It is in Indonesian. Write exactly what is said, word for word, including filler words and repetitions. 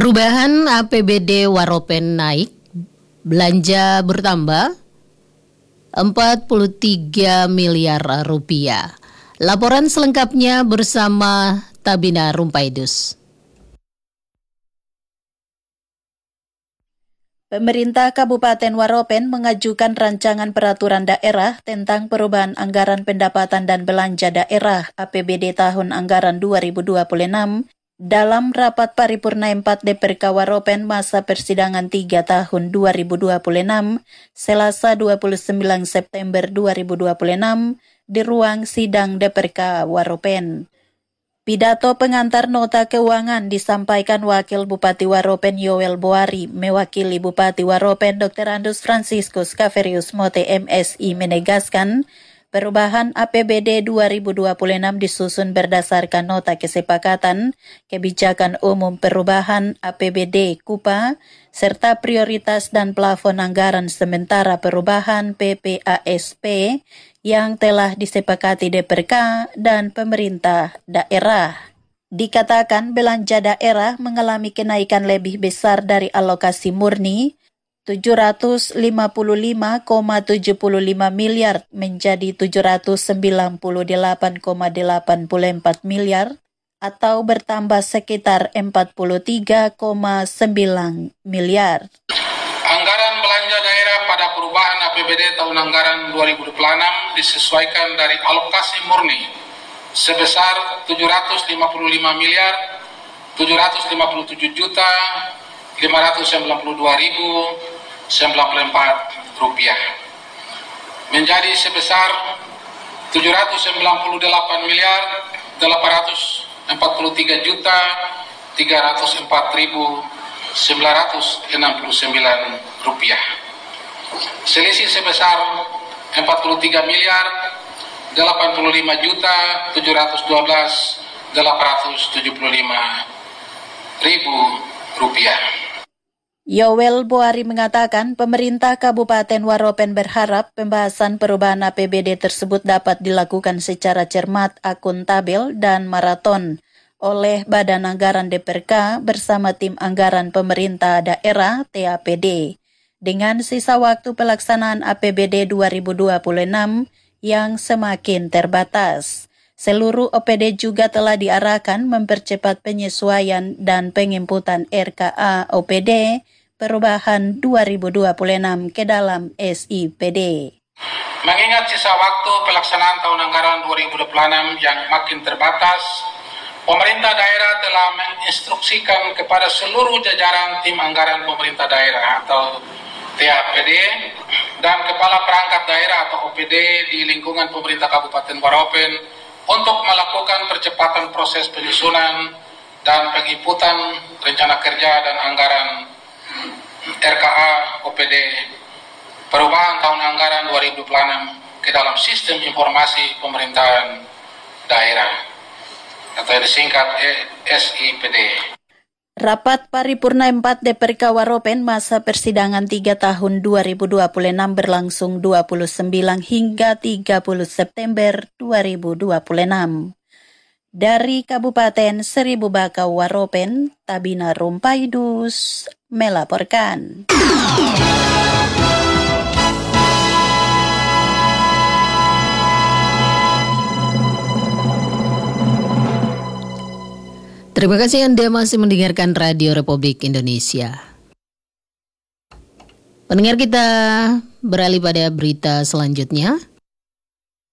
Perubahan A P B D Waropen naik, belanja bertambah empat puluh tiga miliar rupiah. Laporan selengkapnya bersama Tabina Rumpaidus. Pemerintah Kabupaten Waropen mengajukan rancangan peraturan daerah tentang perubahan anggaran pendapatan dan belanja daerah A P B D tahun anggaran dua ribu dua puluh enam dalam rapat paripurna empat D P R K Waropen masa persidangan tiga tahun dua ribu dua puluh enam, Selasa dua puluh sembilan September dua ribu dua puluh enam di ruang sidang D P R K Waropen. Pidato pengantar nota keuangan disampaikan Wakil Bupati Waropen Yowel Boari mewakili Bupati Waropen Doktor Andus Franciscus Kaverius Mote M Si menegaskan perubahan A P B D dua ribu dua puluh enam disusun berdasarkan nota kesepakatan kebijakan umum perubahan A P B D KUPA serta prioritas dan plafon anggaran sementara perubahan P P A S P yang telah disepakati D P R K dan pemerintah daerah. Dikatakan belanja daerah mengalami kenaikan lebih besar dari alokasi murni tujuh ratus lima puluh lima koma tujuh lima miliar menjadi tujuh ratus sembilan puluh delapan koma delapan empat miliar atau bertambah sekitar empat puluh tiga koma sembilan miliar. Anggaran belanja daerah pada perubahan A P B D tahun anggaran dua ribu dua puluh enam disesuaikan dari alokasi murni sebesar tujuh ratus lima puluh lima miliar tujuh ratus lima puluh tujuh juta lima ratus sembilan puluh dua ribu sembilan puluh empat rupiah menjadi sebesar tujuh ratus sembilan puluh delapan miliar delapan ratus empat puluh tiga juta tiga ratus empat ribu sembilan ratus enam puluh sembilan rupiah. Selisih sebesar empat puluh tiga miliar delapan puluh lima juta tujuh ratus dua belas delapan ratus tujuh puluh lima ribu rupiah. Yowel Boari mengatakan pemerintah Kabupaten Waropen berharap pembahasan perubahan A P B D tersebut dapat dilakukan secara cermat, akuntabel, dan maraton oleh Badan Anggaran D P R K bersama tim anggaran pemerintah daerah T A P D dengan sisa waktu pelaksanaan A P B D dua ribu dua puluh enam yang semakin terbatas. Seluruh O P D juga telah diarahkan mempercepat penyesuaian dan penginputan R K A O P D perubahan dua ribu dua puluh enam ke dalam S I P D. Mengingat sisa waktu pelaksanaan tahun anggaran dua ribu dua puluh enam yang makin terbatas, pemerintah daerah telah menginstruksikan kepada seluruh jajaran tim anggaran pemerintah daerah atau T A P D dan kepala perangkat daerah atau O P D di lingkungan pemerintah Kabupaten Waropen untuk melakukan percepatan proses penyusunan dan penginputan rencana kerja dan anggaran R K A O P D perubahan tahun anggaran dua ribu dua puluh enam ke dalam sistem informasi pemerintahan daerah atau disingkat S I P D. Rapat paripurna empat D P R K Waropen masa persidangan tiga tahun dua ribu dua puluh enam berlangsung dua puluh sembilan hingga tiga puluh September dua ribu dua puluh enam. Dari Kabupaten Seribu Bakau Waropen, Tabina Rumpaidus melaporkan. Terima kasih Anda masih mendengarkan Radio Republik Indonesia. Pendengar kita beralih pada berita selanjutnya.